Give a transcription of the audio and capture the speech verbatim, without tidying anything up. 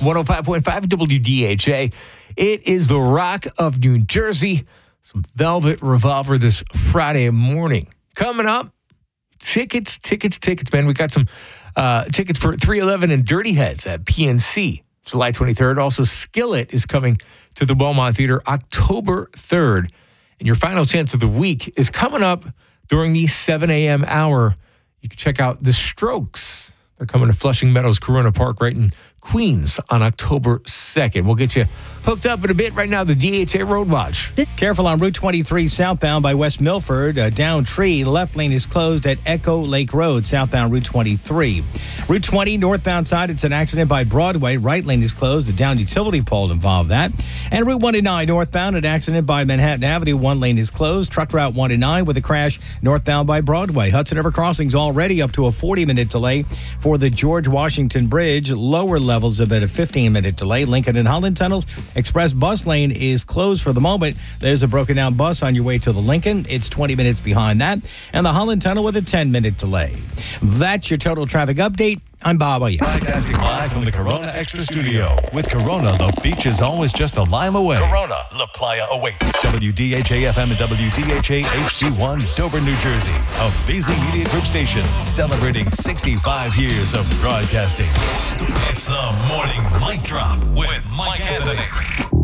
one oh five point five W D H A. It is the Rock of New Jersey. Some Velvet Revolver this Friday morning. Coming up, tickets, tickets, tickets, man. We got some uh, tickets for three eleven and Dirty Heads at P N C July twenty-third. Also, Skillet is coming to the Beaumont Theater October third. And your final chance of the week is coming up during the seven a.m. hour. You can check out The Strokes. They're coming to Flushing Meadows Corona Park right in Queens on October second. We'll get you hooked up in a bit. Right now, the D H A Road Watch. Careful on Route twenty-three southbound by West Milford. Uh, down tree. Left lane is closed at Echo Lake Road, southbound Route twenty-three. Route twenty, northbound side, it's an accident by Broadway. Right lane is closed. The down utility pole involved that. And Route one nine, northbound, an accident by Manhattan Avenue. One lane is closed. Truck Route one nine with a crash northbound by Broadway. Hudson River Crossings already up to a forty-minute delay for the George Washington Bridge. Lower levels of at a fifteen-minute delay. Lincoln and Holland tunnels. Express bus lane is closed for the moment. There's a broken down bus on your way to the Lincoln. It's twenty minutes behind that. And the Holland tunnel with a ten-minute delay. That's your total traffic update. I'm Bob. Broadcasting live from the Corona Extra Studio. With Corona, the beach is always just a mile away. Corona, La Playa awaits. W D H A F M and W D H A H D one, Dover, New Jersey. A Beasley Media Group station celebrating sixty-five years of broadcasting. It's the Morning Mic Drop with Mike Anthony.